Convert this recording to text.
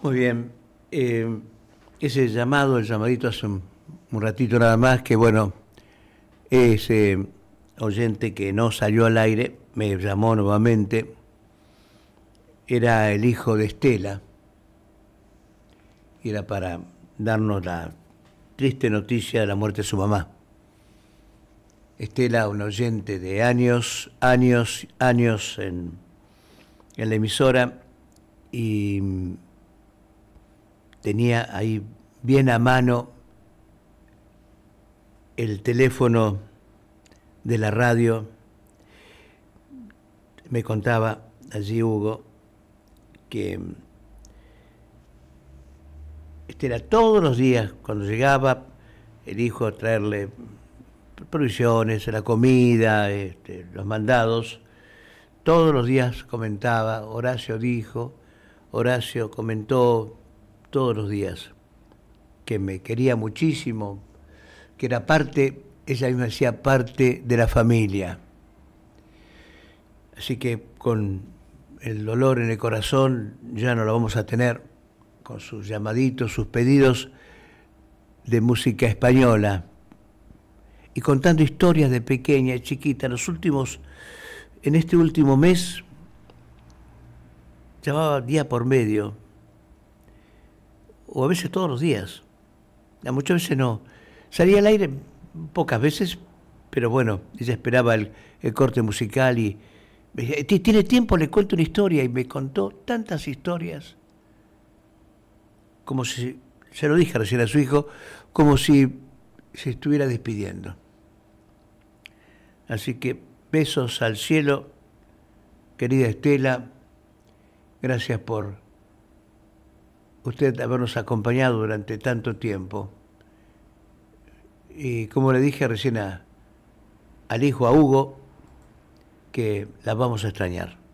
Muy bien. Ese llamado, el llamadito hace un ratito nada más, que bueno, ese oyente que no salió al aire me llamó nuevamente. Era el hijo de Estela. Y era para darnos la triste noticia de la muerte de su mamá. Estela, un oyente de años en la emisora, y tenía ahí bien a mano el teléfono de la radio. Me contaba allí Hugo que Estela todos los días, cuando llegaba el hijo a traerle provisiones, la comida, los mandados, todos los días comentaba: Horacio dijo, Horacio comentó, todos los días, que me quería muchísimo, que era parte, ella misma decía, parte de la familia. Así que con el dolor en el corazón ya no lo vamos a tener, con sus llamaditos, sus pedidos de música española, y contando historias de pequeña y chiquita. En este último mes, llamaba día por medio, o a veces todos los días. Muchas veces no. Salía al aire pocas veces, pero bueno, ella esperaba el corte musical y me decía: ¿tiene tiempo? Le cuento una historia. Y me contó tantas historias, como si, se lo dije recién a su hijo, como si se estuviera despidiendo. Así que besos al cielo, querida Estela. Gracias por usted habernos acompañado durante tanto tiempo. Y como le dije recién al hijo, a Hugo, que la vamos a extrañar.